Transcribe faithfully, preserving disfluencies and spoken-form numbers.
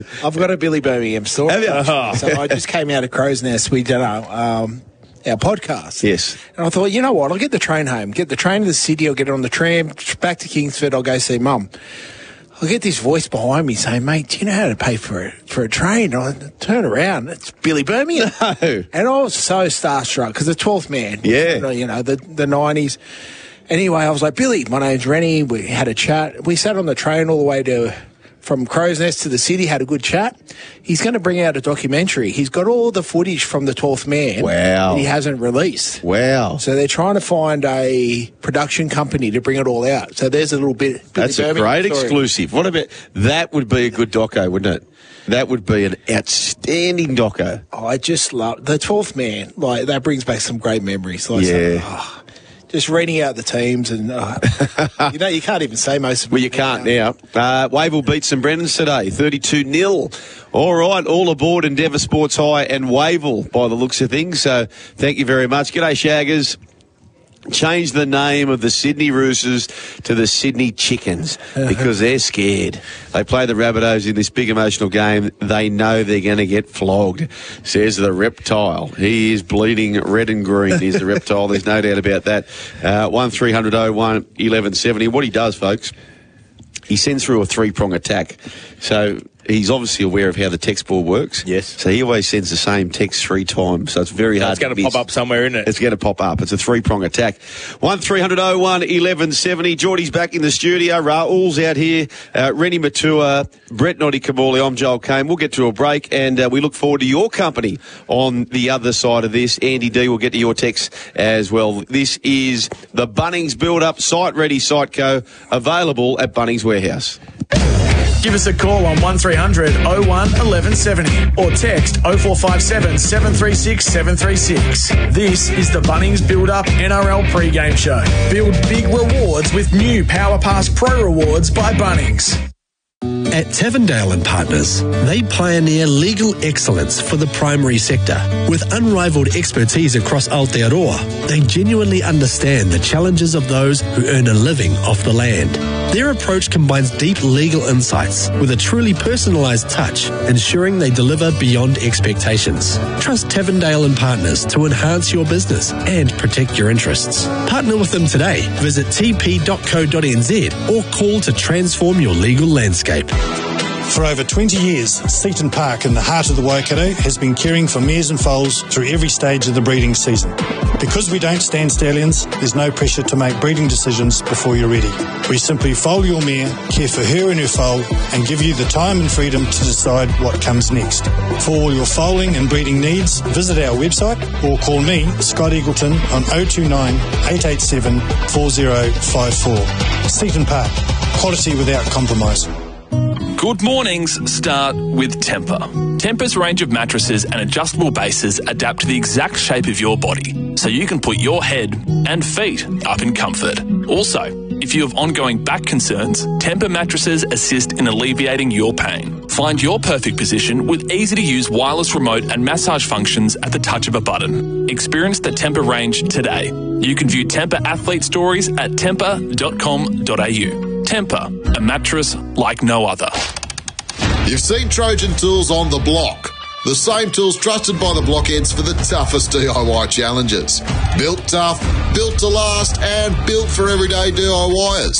I've got a Billy Birmingham story. Have you? Oh. So I just came out of Crow's Nest. We did our, um, our podcast. Yes. And I thought, you know what? I'll get the train home. Get the train to the city. I'll get it on the tram. Back to Kingsford. I'll go see Mum. I'll get this voice behind me saying, mate, do you know how to pay for a, for a train? I turn around. It's Billy Birmingham. No. And I was so starstruck because the twelfth man. Yeah. You know, the, the nineties. Anyway, I was like, Billy, my name's Rennie. We had a chat. We sat on the train all the way to... from Crow's Nest to the city, had a good chat. He's going to bring out a documentary. He's got all the footage from the twelfth man wow. that he hasn't released. Wow. So they're trying to find a production company to bring it all out. So there's a little bit... That's a great exclusive. What about... That would be a good doco, wouldn't it? That would be an outstanding doco. Oh, I just love... The twelfth man, like, that brings back some great memories. Like, yeah. So, oh, just reading out the teams and, uh, you know, you can't even say most of them. Well, you can't now. Uh, Wavell beat St Brennan's today, thirty-two nil. All right, all aboard Endeavour Sports High and Wavell by the looks of things. So thank you very much. G'day, Shaggers. Change the name of the Sydney Roosters to the Sydney Chickens because they're scared. They play the Rabbitohs in this big emotional game. They know they're going to get flogged, says the reptile. He is bleeding red and green. He's the reptile. There's no doubt about that. Uh, one three hundred oh one eleven seventy. What he does, folks, he sends through a three-prong attack. So he's obviously aware of how the text board works. Yes. So he always sends the same text three times. So it's very so hard it's going to to pop up somewhere, isn't it? It's going to pop up. It's a three-prong attack. one three hundred oh one eleven seventy. Geordie's back in the studio. Raoul's out here. Uh, Rennie Matua, Brett Noddy Kabuli. I'm Joel Kane. We'll get to a break, and uh, we look forward to your company on the other side of this. Andy D will get to your text as well. This is the Bunnings Build-Up Site Ready Siteco, available at Bunnings Warehouse. Give us a call on one three hundred oh one eleven seventy or text oh four five seven seven three six seven three six. This is the Bunnings Build-Up N R L pre-game show. Build big rewards with new Power Pass Pro rewards by Bunnings. At Tavendale and Partners, they pioneer legal excellence for the primary sector. With unrivaled expertise across Aotearoa, they genuinely understand the challenges of those who earn a living off the land. Their approach combines deep legal insights with a truly personalised touch, ensuring they deliver beyond expectations. Trust Tavendale and Partners to enhance your business and protect your interests. Partner with them today. Visit t p dot co dot n z or call to transform your legal landscape. For over twenty years, Seaton Park in the heart of the Waikato has been caring for mares and foals through every stage of the breeding season. Because we don't stand stallions, there's no pressure to make breeding decisions before you're ready. We simply foal your mare, care for her and her foal, and give you the time and freedom to decide what comes next. For all your foaling and breeding needs, visit our website or call me, Scott Eagleton, on oh two nine, eight eight seven, four oh five four. Seaton Park, quality without compromise. Good mornings start with Tempur. Tempur's range of mattresses and adjustable bases adapt to the exact shape of your body, so you can put your head and feet up in comfort. Also, if you have ongoing back concerns, Tempur mattresses assist in alleviating your pain. Find your perfect position with easy-to-use wireless remote and massage functions at the touch of a button. Experience the Tempur range today. You can view Tempur athlete stories at tempur dot com dot a u. Tempur, a mattress like no other. You've seen Trojan Tools on the block. The same tools trusted by the blockheads for the toughest D I Y challenges. Built tough, built to last, and built for everyday D I Yers.